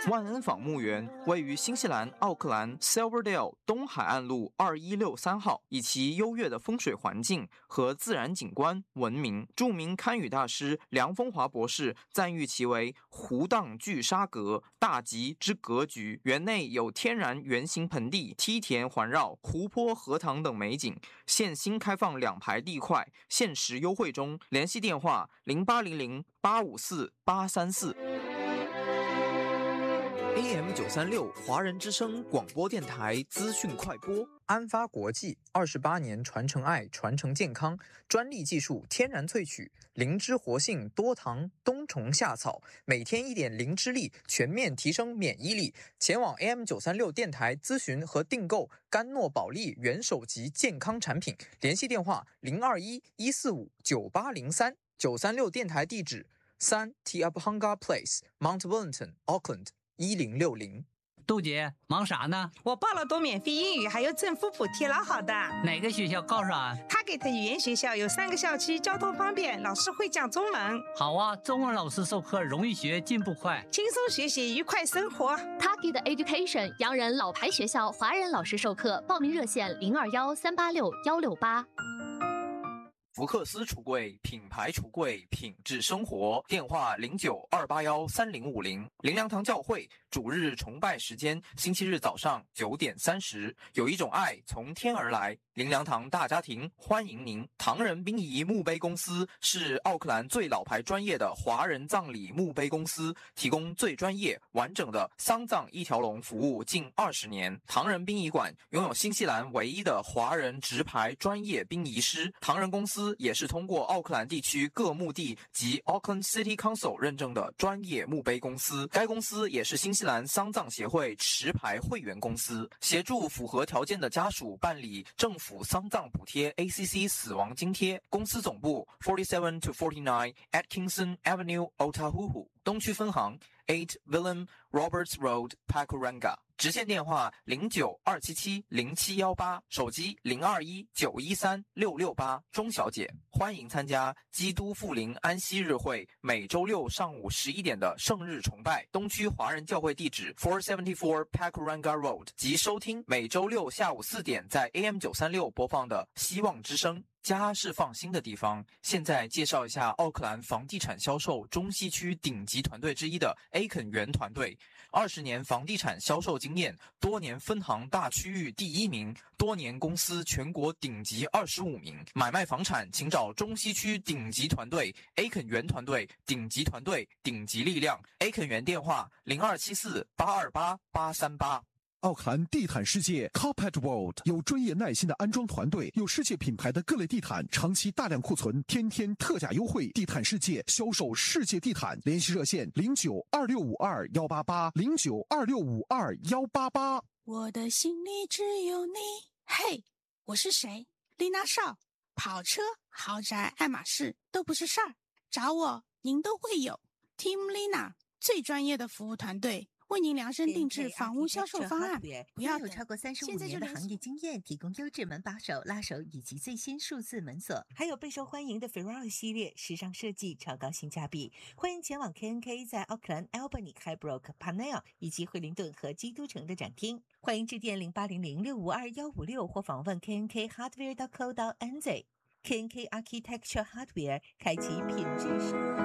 万恩坊墓园位于新西兰奥克兰 Silverdale 东海岸路2163号，以其优越的风水环境和自然景观闻名。著名堪舆大师梁风华博士赞誉其为湖荡聚沙阁，大吉之格局。园内有天然圆形盆地、梯田环绕、湖泊、荷塘等美景。现新开放2排地块，限时优惠中。联系电话0800854834。AM936华人之声广播电台资讯快播。安发国际28年传承爱，传承健康，专利技术，天然萃取，灵芝活性，多糖，冬虫夏草，每天1点灵芝力，全面提升免疫力。前往 AM936 电台咨询和订购甘诺宝利元首级健康产品，联系电话021-145-9803。936电台地址3 Tiabhanga Place Mount Wellington Auckland 1060。 杜姐忙啥呢？ 我报了多免费英语，还有政府补贴，老好的。 哪个学校告诉俺 ？Target 语言学校有3个校区，交通方便，老师会讲中文。 好啊，中文老师授课容易学，进步快， 轻松学习，愉快生活。 Target Education 洋人老牌学校，华人老师授课，报名热线021-386-168。 福克斯橱柜，品牌橱柜，品质生活。电话09281350。灵粮堂教会主日崇拜时间：星期日早上9点30。有一种爱从天而来。灵粮堂大家庭欢迎您。唐人殡仪墓碑公司是奥克兰最老牌专业的华人葬礼墓碑公司，提供最专业完整的丧葬一条龙服务近20年。唐人殡仪馆拥有新西兰唯一的华人直牌专业殡仪师。唐人公司也是通过奥克兰地区各墓地及 Auckland City Council 认证的专业墓碑公司。该公司也是新西兰丧葬协会持牌会员公司，协助符合条件的家属办理政府丧葬补贴 ACC 死亡津贴。公司总部47 to 49 Atkinson Avenue Otahuhu， 东区分行8 Willem Roberts Road Pakuranga， 直线电话0927707718，手机021913668。钟小姐，欢迎参加基督复临安息日会每周六上午11点的圣日崇拜，东区华人教会地址474 Pakuranga Road， 及收听每周六下午4点在 AM936 播放的希望之声。家是放心的地方。现在介绍一下奥克兰房地产销售中西区顶级团队之一的 A 肯园团队，20年房地产销售经验，多年分行大区域第1名，多年公司全国顶级25名。买卖房产请找中西区顶级团队 A 肯园团队，顶级团队，顶级力量。A 肯园电话0274828838。 奥克兰地毯世界 Carpet World 有专业耐心的安装团队，有世界品牌的各类地毯，长期大量库存，天天特价优惠。地毯世界销售世界地毯，联系热线092652188，092652188。 我的心里只有你。嘿，我是谁？丽娜少。跑车、豪宅、爱马仕都不是事儿，找我您都会有。Team Lina 最专业的服务团队。为您量身定制房屋销售方案，不要有超过35年的行业经验，提供优质门把手、拉手以及最新数字门锁，还有备受欢迎的 Ferrari 系列，时尚设计，超高性价比。欢迎前往 KNK 在奥克兰、Albany、Highbrook、Parnell 以及惠灵顿和基督城的展厅。欢迎致电0800652156或访问 KNKHardware.co.nz。KNK Architecture Hardware 开启品质生活。